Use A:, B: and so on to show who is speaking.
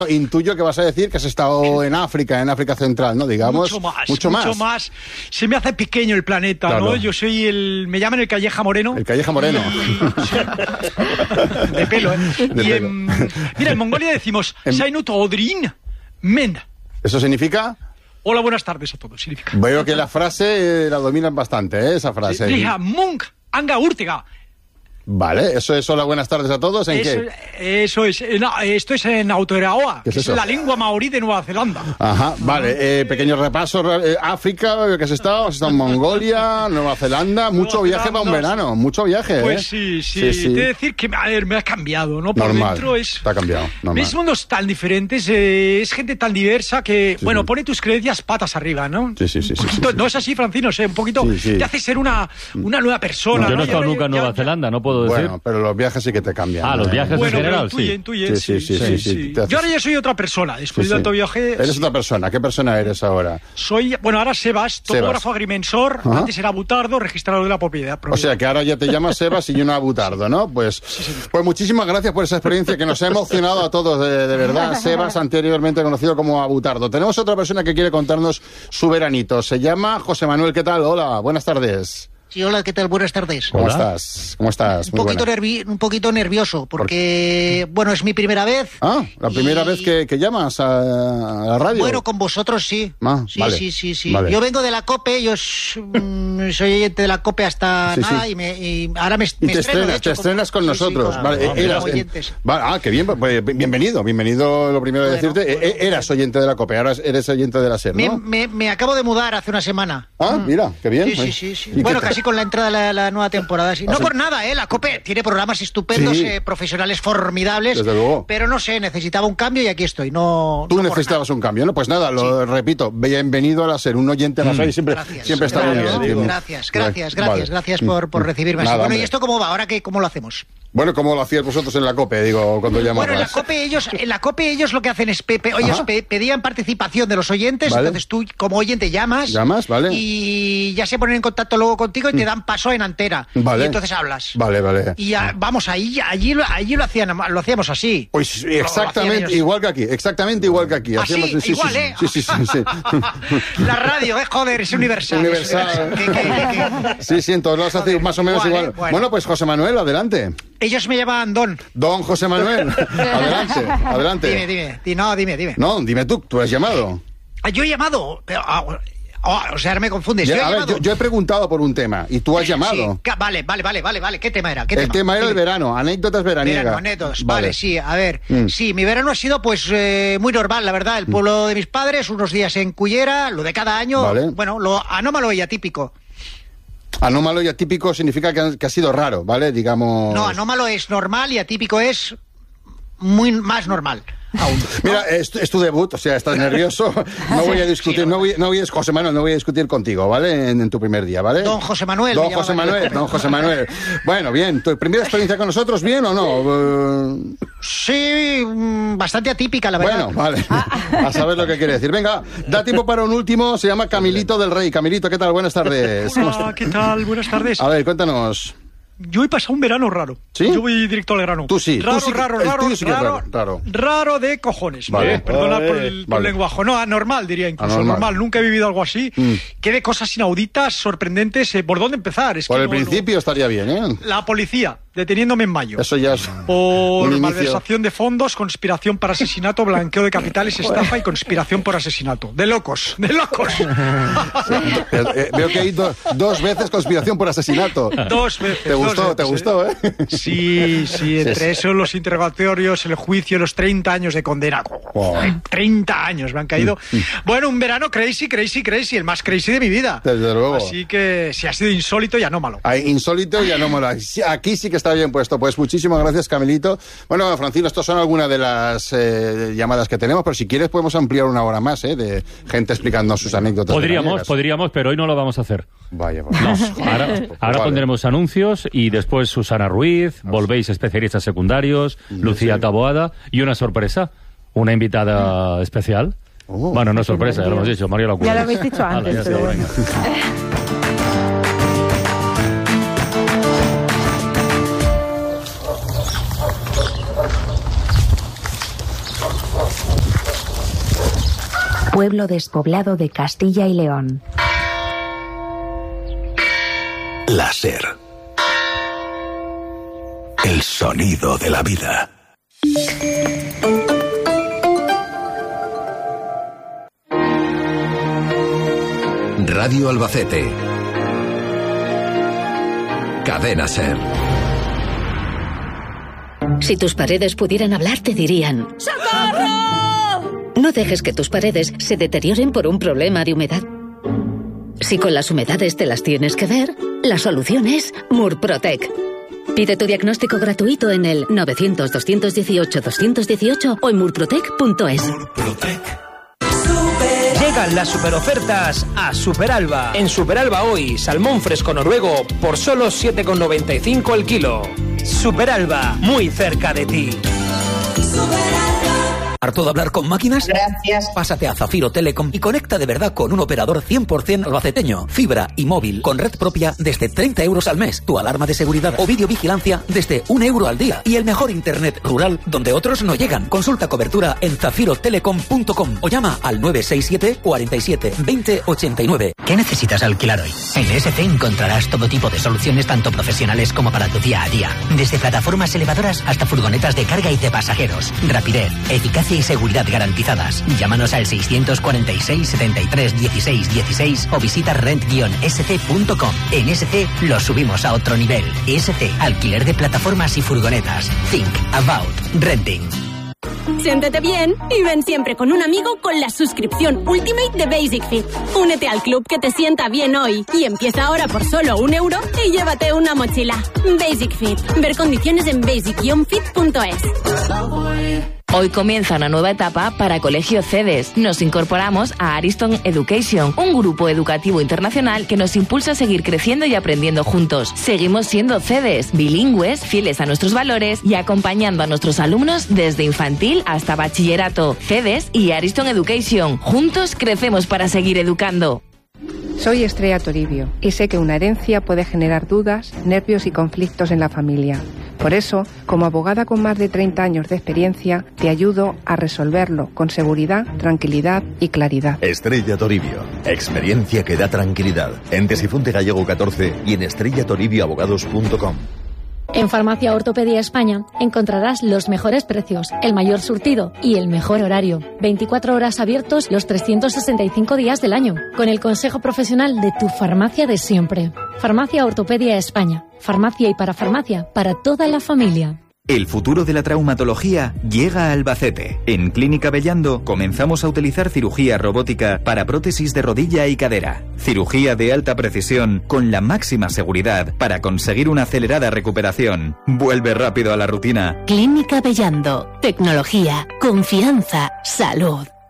A: Intuyo que vas a decir que has estado en África Central, ¿no? Digamos.
B: Mucho más. Se me hace pequeño el planeta, claro. ¿No? Yo soy me llaman el Calleja Moreno.
A: El Calleja Moreno.
B: De pelo, ¿eh? Mira, en Mongolia decimos Sainut Odrin Men.
A: ¿Eso significa?
B: Hola, buenas tardes a todos, significa.
A: Veo que la frase la dominan bastante, ¿eh? Esa frase.
B: Liha Munk Anga Urtiga.
A: Vale, ¿eso es hola, buenas tardes a todos? ¿En qué?
B: Eso es. No, esto es en Aotearoa, que es la lengua maorí de Nueva Zelanda.
A: Ajá, vale. Pequeño repaso. África, que has estado en Mongolia, Nueva Zelanda. Mucho viaje para un verano, mucho viaje.
B: Pues sí. Te he de decir que, me ha cambiado, ¿no? Por
A: normal,
B: dentro
A: te ha cambiado, normal.
B: Ves mundos tan diferentes, es gente tan diversa que, pone tus creencias patas arriba, ¿no?
A: Sí.
B: No es así, Francino, un poquito te hace ser una nueva persona.
C: Yo no he estado nunca en Nueva Zelanda, no puedo decir.
A: Bueno, pero los viajes sí que te cambian.
C: Los viajes en general,
B: intuye, sí. Yo ahora ya soy otra persona, después de tanto viaje.
A: Eres otra persona. ¿Qué persona eres ahora?
B: Soy, ahora Sebas, topógrafo agrimensor. Antes era Butardo, registrador de la propiedad.
A: O sea, que ahora ya te llamas Sebas y yo no Butardo, ¿no? Pues muchísimas gracias por esa experiencia que nos ha emocionado a todos, de verdad. Sebas, anteriormente conocido como Butardo. Tenemos otra persona que quiere contarnos su veranito. Se llama José Manuel. ¿Qué tal? Hola, buenas tardes.
D: Sí, hola, ¿qué tal? Buenas tardes.
A: ¿Cómo estás?
D: Un poquito nervioso, porque, es mi primera vez.
A: ¿La primera vez que llamas a la radio?
D: Bueno, con vosotros sí. Sí.
A: Vale.
D: Yo vengo de la COPE, yo soy oyente de la COPE hasta nada. Y ahora me estreno, de hecho.
A: Te estrenas con nosotros.
D: Claro,
A: vale. Qué bien, pues, bienvenido, lo primero de decirte. Eras oyente de la COPE, ahora eres oyente de la SER, ¿no?
D: Me acabo de mudar hace una semana.
A: Mira, qué bien.
D: Sí. Bueno, casi con la entrada de la nueva temporada. Sí. No por nada, la COPE tiene programas estupendos, profesionales formidables.
A: Desde luego.
D: Pero no sé, necesitaba un cambio y aquí estoy. Tú
A: necesitabas un cambio, ¿no? Pues nada, lo repito, bienvenido a la SER, un oyente a la SER siempre está muy bien.
D: Gracias por recibirme.
A: Nada,
D: bueno, ¿y esto cómo va? ¿Ahora cómo lo hacemos?
A: Bueno, ¿cómo lo hacíais vosotros en la COPE, cuando llamabas?
D: Bueno, en la COPE ellos lo que hacen es pedían participación de los oyentes,
A: vale.
D: Entonces tú como oyente llamas,
A: vale.
D: Y ya se ponen en contacto luego contigo y te dan paso en antena.
A: Vale.
D: Y entonces hablas.
A: Vale.
D: Y allí lo hacíamos así.
A: Pues exactamente igual que aquí,
D: Así, igual,
A: Sí.
D: La radio, joder, es universal.
A: Sí, en todos lados hace más o menos igual. Bueno, pues José Manuel, adelante.
D: Ellos me llaman
A: Don José Manuel. Adelante.
D: Dime.
A: No, dime tú has llamado.
D: Yo he llamado, pero... o sea, ahora me confundes.
A: Yo he preguntado por un tema y tú has llamado.
D: Sí, vale. ¿Qué tema era?
A: El tema era el verano, anécdotas veraniegas.
D: Anécdotas, vale, sí, a ver. Sí, mi verano ha sido muy normal, la verdad. El pueblo de mis padres, unos días en Cullera, lo de cada año.
A: Vale.
D: Bueno, lo anómalo y atípico.
A: Anómalo y atípico significa que ha sido raro, ¿vale? Digamos...
D: No, anómalo es normal y atípico es muy más normal. Aún.
A: Mira, es tu debut, o sea, estás nervioso. No voy a discutir, José Manuel, no voy a discutir contigo, ¿vale? En tu primer día, ¿vale?
D: Don José Manuel.
A: Don José Manuel. Bueno, bien, ¿tu primera experiencia con nosotros, bien o no?
D: Sí, bastante atípica, la verdad.
A: Bueno, vale. A saber lo que quiere decir. Venga, da tiempo para un último, se llama Camilito del Rey. Camilito, ¿qué tal? Buenas tardes.
B: Hola, ¿qué tal? Buenas tardes.
A: A ver, cuéntanos.
B: Yo he pasado un verano raro.
A: ¿Sí?
B: Yo voy directo al grano.
A: Tú sí.
B: Raro de cojones. Vale. Perdona por el lenguaje. No, anormal diría incluso. Anormal. Nunca he vivido algo así. Que de cosas inauditas, sorprendentes. ¿Por dónde empezar?
A: Por el principio estaría bien, ¿eh?
B: La policía, deteniéndome en mayo.
A: Eso ya es
B: por malversación de fondos, conspiración para asesinato, blanqueo de capitales, estafa y conspiración por asesinato. De locos.
A: Veo que hay dos veces conspiración por asesinato.
B: 2 veces.
A: ¿Te gustó, eh?
B: Sí, entre eso, los interrogatorios, el juicio, los 30 años de condena. 30 años me han caído. Bueno, un verano crazy, el más crazy de mi vida.
A: Desde luego.
B: Así que si ha sido insólito y anómalo.
A: Insólito y anómalo. Aquí sí que está bien puesto. Pues muchísimas gracias, Camilito. Bueno, Francino, estos son algunas de las llamadas que tenemos, pero si quieres podemos ampliar una hora más, de gente explicando sus anécdotas.
C: Podríamos, pero hoy no lo vamos a hacer.
A: Vaya.
C: Ahora pondremos anuncios y después Susana Ruiz, volvéis especialistas secundarios, Lucía Taboada y una sorpresa, una invitada especial. Bueno, no es sorpresa, ya lo hemos dicho, María Locura.
E: Ya lo habéis dicho antes. Pueblo despoblado de Castilla y León.
F: La SER. El sonido de la vida. Radio Albacete. Cadena SER.
G: Si tus paredes pudieran hablar, te dirían: ¡socorro! No dejes que tus paredes se deterioren por un problema de humedad. Si con las humedades te las tienes que ver, la solución es Murprotec. Pide tu diagnóstico gratuito en el 900-218-218 o en murprotec.es.
H: Llegan las superofertas a Superalba. En Superalba hoy, salmón fresco noruego por solo 7,95 el kilo. Superalba, muy cerca de ti.
I: ¿Harto de hablar con máquinas?
J: Gracias.
I: Pásate a Zafiro Telecom y conecta de verdad con un operador 100% albaceteño. Fibra y móvil con red propia desde 30 euros al mes. Tu alarma de seguridad o videovigilancia desde 1 euro al día. Y el mejor internet rural donde otros no llegan. Consulta cobertura en zafirotelecom.com o llama al 967 47 20 89.
K: ¿Qué necesitas alquilar hoy? En ESC encontrarás todo tipo de soluciones tanto profesionales como para tu día a día. Desde plataformas elevadoras hasta furgonetas de carga y de pasajeros. Rapidez, eficacia y seguridad garantizadas. Llámanos al 646 73 16 16 o visita rent-sc.com. En ESC lo subimos a otro nivel. ESC, alquiler de plataformas y furgonetas. Think about renting.
L: Siéntete bien y ven siempre con un amigo con la suscripción Ultimate de Basic Fit. Únete al club que te sienta bien hoy y empieza ahora por solo 1 euro y llévate una mochila. Basic Fit. Ver condiciones en basic-fit.es.
M: Hoy comienza una nueva etapa para Colegio CEDES. Nos incorporamos a Ariston Education, un grupo educativo internacional que nos impulsa a seguir creciendo y aprendiendo juntos. Seguimos siendo CEDES, bilingües, fieles a nuestros valores y acompañando a nuestros alumnos desde infantil hasta bachillerato. CEDES y Ariston Education. Juntos crecemos para seguir educando.
N: Soy Estrella Toribio y sé que una herencia puede generar dudas, nervios y conflictos en la familia. Por eso, como abogada con más de 30 años de experiencia, te ayudo a resolverlo con seguridad, tranquilidad y claridad.
O: Estrella Toribio. Experiencia que da tranquilidad. En Tesifonte Gallego 14 y en estrellatoribioabogados.com.
P: En Farmacia Ortopedia España encontrarás los mejores precios, el mayor surtido y el mejor horario. 24 horas abiertos los 365 días del año, con el consejo profesional de tu farmacia de siempre. Farmacia Ortopedia España. Farmacia y parafarmacia para toda la familia.
Q: El futuro de la traumatología llega a Albacete. En Clínica Bellando comenzamos a utilizar cirugía robótica para prótesis de rodilla y cadera. Cirugía de alta precisión con la máxima seguridad para conseguir una acelerada recuperación. Vuelve rápido a la rutina.
G: Clínica Bellando. Tecnología, confianza, salud.